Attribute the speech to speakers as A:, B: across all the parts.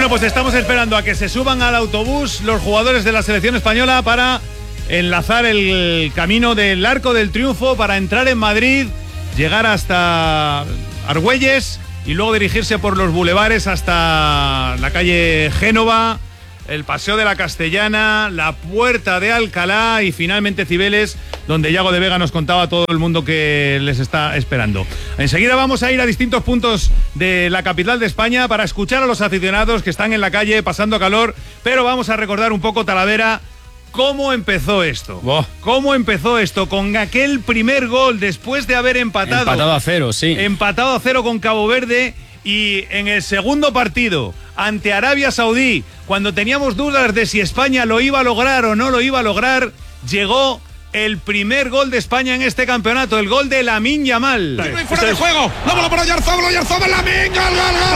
A: Bueno, pues estamos esperando a que se suban al autobús los jugadores de la selección española para enlazar el camino del Arco del Triunfo para entrar en Madrid, llegar hasta Argüelles y luego dirigirse por los bulevares hasta la calle Génova, el Paseo de la Castellana, la Puerta de Alcalá y finalmente Cibeles, donde Yago de Vega nos contaba a todo el mundo que les está esperando. Enseguida vamos a ir a distintos puntos de la capital de España para escuchar a los aficionados que están en la calle pasando calor, pero vamos a recordar un poco, Talavera, ¿cómo empezó esto? ¿Cómo empezó esto? Con aquel primer gol después de haber empatado.
B: Empatado a 0, sí.
A: Empatado a 0 con Cabo Verde. Y en el segundo partido, ante Arabia Saudí, cuando teníamos dudas de si España lo iba a lograr o no lo iba a lograr, llegó el primer gol de España en este campeonato, el gol de Lamine Yamal.
C: Fuera de juego, la bola para Oyarzabal, Lamine, gol,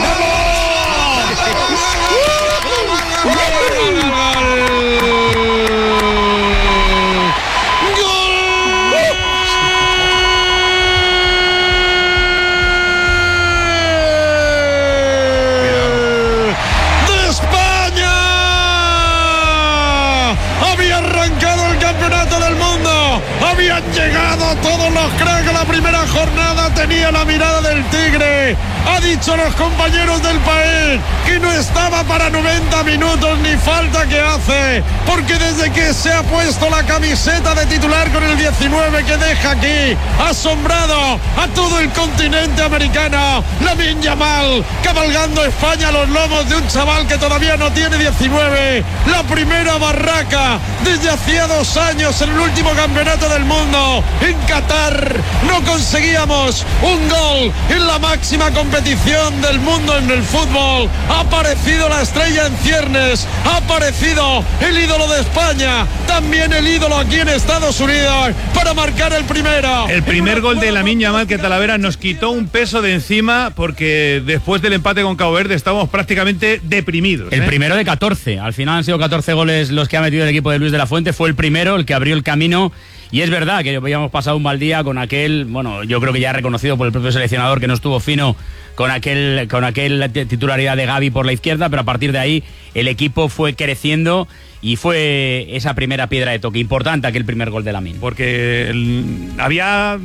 C: habían llegado todos los cracks. La primera jornada tenía la mirada del tigre. Ha dicho a los compañeros del país que no estaba para 90 minutos ni falta que hace, porque desde que se ha puesto la camiseta de titular con el 19 que deja aquí asombrado a todo el continente americano, Lamine Yamal cabalgando España a los lomos de un chaval que todavía no tiene 19, la primera barraca desde hacía 2 años en el último campeonato del mundo en Qatar. No conseguíamos un gol en la máxima competición del mundo en el fútbol. Ha aparecido la estrella en ciernes, ha aparecido el ídolo de España, también el ídolo aquí en Estados Unidos para marcar el primero.
A: El primer gol de Lamine Yamal, que Talavera nos quitó un peso de encima, porque después del empate con Cabo Verde estábamos prácticamente deprimidos.
B: El primero de 14, al final han sido 14 goles los que ha metido el equipo de Luis de la Fuente, fue el primero, el que abrió el camino. Y es verdad que habíamos pasado un mal día con aquel, bueno, yo creo que ya reconocido por el propio seleccionador que no estuvo fino con aquel titularidad de Gavi por la izquierda, pero a partir de ahí el equipo fue creciendo y fue esa primera piedra de toque importante, aquel primer gol de Lamine.
A: Porque había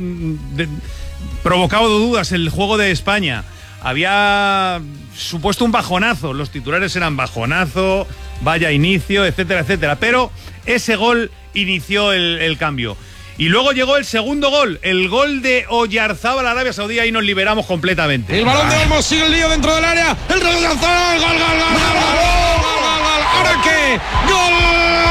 A: provocado dudas el juego de España, había supuesto un bajonazo, los titulares eran bajonazo, vaya inicio, etcétera, etcétera, pero ese gol inició el cambio. Y luego llegó el segundo gol, el gol de Oyarzabal a Arabia Saudí, y nos liberamos completamente.
C: El balón de Olmos sigue el lío dentro del área, el Oyarzabal, gol, ¿ahora qué? ¡Gol!